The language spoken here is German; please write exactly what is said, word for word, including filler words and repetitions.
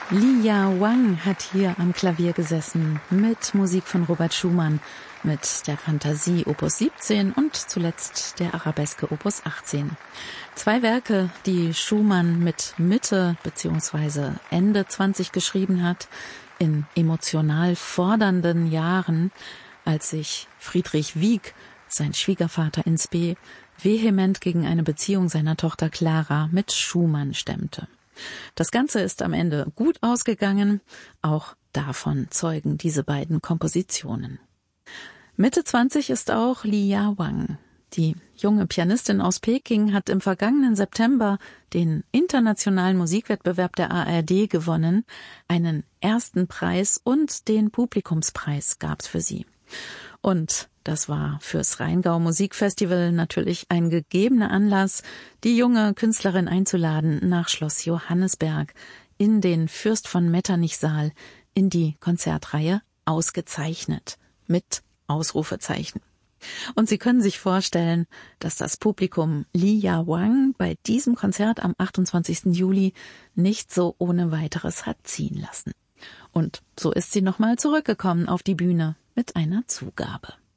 Li Ya Wang hat hier am Klavier gesessen mit Musik von Robert Schumann, mit der Fantasie Opus siebzehn und zuletzt der Arabeske Opus achtzehn. Zwei Werke, die Schumann mit Mitte bzw. Ende zwanzig geschrieben hat, in emotional fordernden Jahren, als sich Friedrich Wieck, sein Schwiegervater in Spee, vehement gegen eine Beziehung seiner Tochter Clara mit Schumann stemmte. Das Ganze ist am Ende gut ausgegangen, auch davon zeugen diese beiden Kompositionen. Mitte zwanzig ist auch Li Ya Wang. Die junge Pianistin aus Peking hat im vergangenen September den internationalen Musikwettbewerb der A R D gewonnen. Einen ersten Preis und den Publikumspreis gab's für sie. Und das war fürs Rheingau Musikfestival natürlich ein gegebener Anlass, die junge Künstlerin einzuladen nach Schloss Johannisberg in den Fürst von Metternich-Saal in die Konzertreihe Ausgezeichnet mit Ausrufezeichen. Und Sie können sich vorstellen, dass das Publikum Li Ya Wang bei diesem Konzert am achtundzwanzigsten Juli nicht so ohne weiteres hat ziehen lassen. Und so ist sie nochmal zurückgekommen auf die Bühne mit einer Zugabe.